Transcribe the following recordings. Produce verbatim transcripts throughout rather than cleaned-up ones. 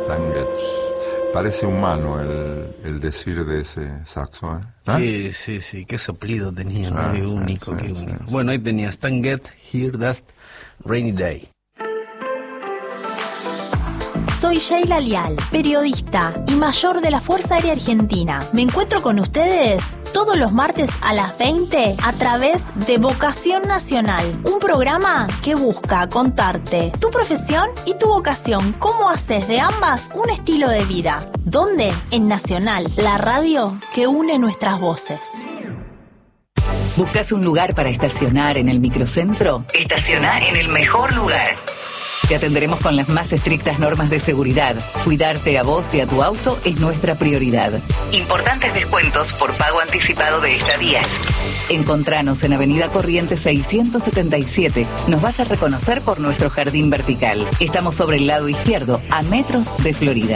Stan Getz. Parece humano el, el decir de ese saxo, ¿eh? ¿Ah? Sí, sí, sí, qué soplido tenía, Sí, ¿no? Qué sí, único, sí, qué sí, único. sí. Bueno, ahí tenía Stan Getz, Hear That Rainy Day. Soy Sheila Lial, periodista y mayor de la Fuerza Aérea Argentina. Me encuentro con ustedes todos los martes a las veinte a través de Vocación Nacional, un programa que busca contarte tu profesión y tu vocación, cómo haces de ambas un estilo de vida. ¿Dónde? En Nacional, la radio que une nuestras voces. ¿Buscas un lugar para estacionar en el microcentro? Estaciona en el mejor lugar. Te atenderemos con las más estrictas normas de seguridad. Cuidarte a vos y a tu auto es nuestra prioridad. Importantes descuentos por pago anticipado de estadías. Encontranos en Avenida Corrientes seiscientos setenta y siete. Nos vas a reconocer por nuestro jardín vertical. Estamos sobre el lado izquierdo, a metros de Florida.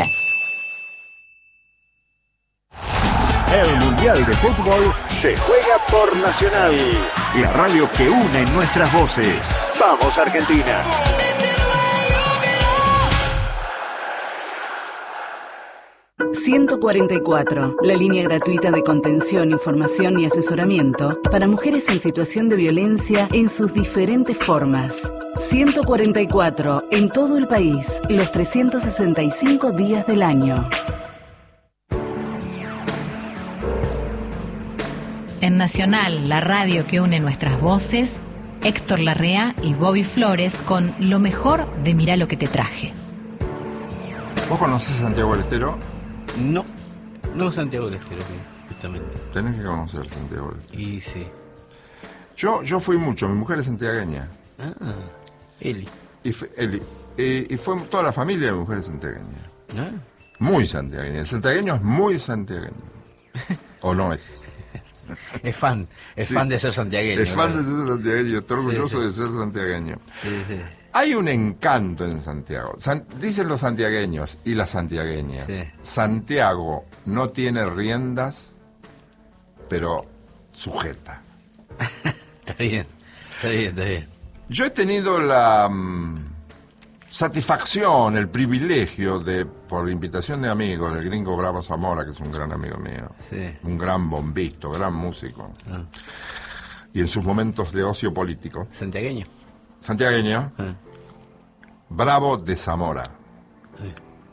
El Mundial de Fútbol se juega por Nacional, la radio que une nuestras voces. ¡Vamos, Argentina! ciento cuarenta y cuatro, la línea gratuita de contención, información y asesoramiento para mujeres en situación de violencia en sus diferentes formas. ciento cuarenta y cuatro, en todo el país, los trescientos sesenta y cinco días del año. En Nacional, la radio que une nuestras voces, Héctor Larrea y Bobby Flores con lo mejor de Mirá lo que te traje. ¿Vos conocés a Santiago del Estero? No, no Santiago del Estero, justamente. Tenés que conocer Santiago del Estero. Y sí. Yo, yo fui mucho, mi mujer es santiagueña. Ah, Eli. Y fue, Eli, y, y fue toda la familia de mujeres santiagueñas. Ah. Muy santiagueña. El santiagueño es muy santiagueño. ¿O no es? Es fan, es Sí. fan de ser santiagueño. Es fan ¿verdad? de ser santiagueño, estoy orgulloso Sí, sí. de ser santiagueño. Sí, sí. Hay un encanto en Santiago. San- dicen los santiagueños y las santiagueñas. Sí. Santiago no tiene riendas, pero sujeta. Está bien, está bien, está bien. Yo he tenido la mm, satisfacción, el privilegio de, por invitación de amigos, del gringo Bravo Zamora, que es un gran amigo mío, Sí. un gran bombista, gran músico, Ah. y en sus momentos de ocio político, Santiagueño. santiagueño, Ah. Bravo de Zamora. Sí.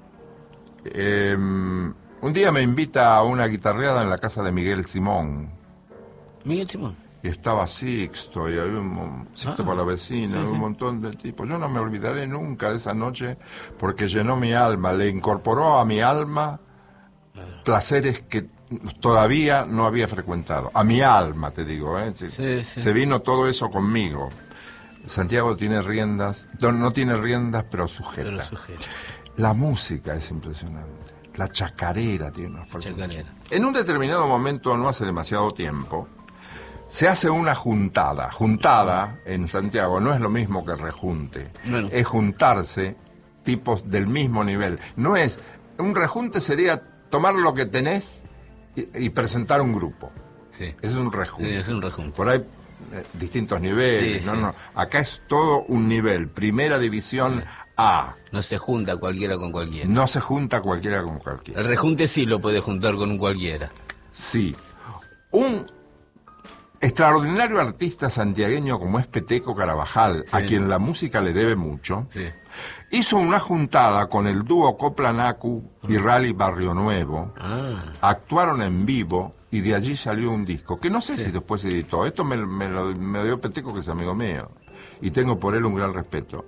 Eh, un día me invita a una guitarreada en la casa de Miguel Simón. Miguel Simón. Y estaba Sixto, y había un mon- Sixto Ah, para la vecina, sí, había un sí. montón de tipos. Yo no me olvidaré nunca de esa noche porque llenó mi alma, le incorporó a mi alma placeres que todavía no había frecuentado. A mi alma, te digo, ¿eh? Se, Sí, sí. se vino todo eso conmigo. Santiago tiene riendas, no, no tiene riendas, pero sujeta. Pero sujeta. La música es impresionante. La chacarera tiene una fuerza. Chacarera. En un determinado momento, no hace demasiado tiempo, se hace una juntada. Juntada en Santiago no es lo mismo que rejunte. Bueno. Es juntarse tipos del mismo nivel. No es... Un rejunte sería tomar lo que tenés y, y presentar un grupo. Sí. Ese es un rejunte. Sí, es un rejunte. Por ahí eh, distintos niveles. Sí, no, sí. no. Acá es todo un nivel. Primera división Sí. A. No se junta cualquiera con cualquiera. No se junta cualquiera con cualquiera. El rejunte sí lo puede juntar con un cualquiera. Sí. Un extraordinario artista santiagueño como es Peteco Carabajal, a Sí. quien la música le debe mucho, Sí. hizo una juntada con el dúo Coplanacu y Rally Barrio Nuevo. Ah. Actuaron en vivo y de allí salió un disco, que no sé Sí. si después se editó. Esto me, me lo me dio Peteco, que es amigo mío, y tengo por él un gran respeto.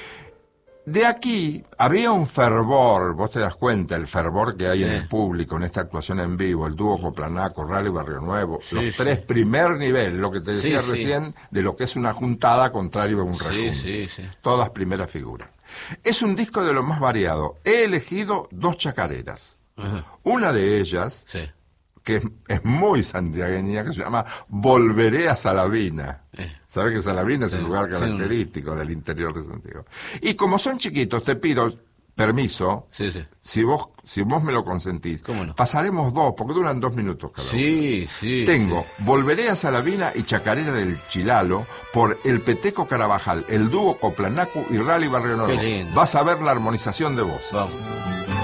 De aquí había un fervor, vos te das cuenta, el fervor que hay Sí. en el público en esta actuación en vivo, el dúo Coplanaco, Rally Barrio Nuevo, Sí, los sí. tres primer nivel, lo que te decía Sí, sí. recién, de lo que es una juntada contrario a un Sí, rejunte. sí, sí. Todas primeras figuras. Es un disco de lo más variado. He elegido dos chacareras. Ajá. Una de ellas, Sí. que es, es muy santiagueña, que se llama Volveré a Salavina. Eh. ¿Sabes que Salavina es Sí, un lugar sí. característico del interior de Santiago? Y como son chiquitos, te pido, permiso, Sí, sí. si vos si vos me lo consentís, ¿Cómo no? pasaremos dos, porque duran dos minutos cada Sí, sí. uno. Tengo sí. Volveré a Salavina y Chacarera del Chilalo por El Peteco Carabajal, el dúo Coplanacu y Rally Barrio Nuevo. Qué lindo. Vas a ver la armonización de voces. Vamos.